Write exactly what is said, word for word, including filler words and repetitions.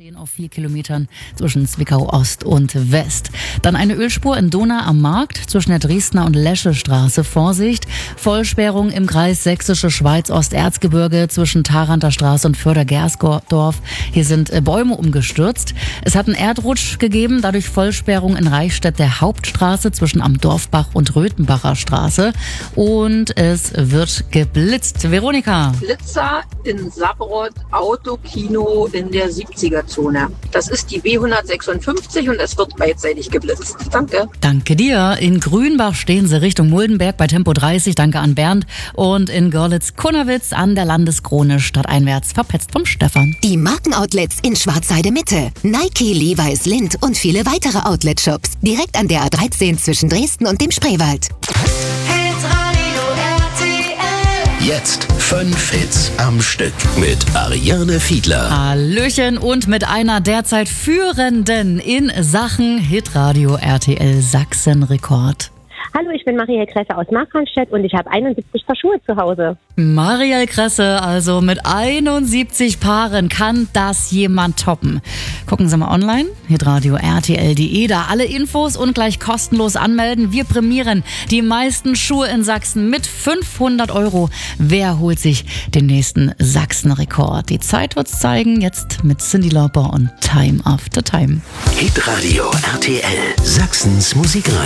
Stehen auf vier Kilometern zwischen Zwickau Ost und West. Dann eine Ölspur in Dohna am Markt zwischen der Dresdner und Lesche Straße. Vorsicht, Vollsperrung im Kreis Sächsische Schweiz Osterzgebirge zwischen Tharanter Straße und Förder-Gersdorf. Hier sind äh, Bäume umgestürzt. Es hat einen Erdrutsch gegeben, dadurch Vollsperrung in Reichstätt der Hauptstraße zwischen Am Dorfbach und Röthenbacher Straße. Und es wird geblitzt. Veronika. Blitzer in Sabrod, Autokino in der siebziger-Zone. Das ist die B hundertsechsundfünfzig und es wird beidseitig geblitzt. Danke. Danke dir. In Grünbach stehen sie Richtung Muldenberg bei Tempo dreißig. Danke an Bernd. Und in Görlitz-Kunnerwitz an der Landeskrone stadteinwärts verpetzt vom Stefan. Die Markenoutlets in Schwarzheide Mitte. Nike, Levi's, Lindt und viele weitere Outlet-Shops. Direkt an der A dreizehn zwischen Dresden und dem Spreewald. Jetzt fünf Hits am Stück mit Ariane Fiedler. Hallöchen und mit einer derzeit führenden in Sachen Hitradio R T L Sachsen-Rekord. Hallo, ich bin Marielle Kresse aus Markranstädt und ich habe einundsiebzig Paar Schuhe zu Hause. Marielle Kresse, also mit einundsiebzig Paaren, kann das jemand toppen? Gucken Sie mal online, hitradio R T L punkt de, da alle Infos und gleich kostenlos anmelden. Wir prämieren die meisten Schuhe in Sachsen mit fünfhundert Euro. Wer holt sich den nächsten Sachsen-Rekord? Die Zeit wird's zeigen, jetzt mit Cyndi Lauper und Time After Time. Hitradio R T L, Sachsens Musikradio.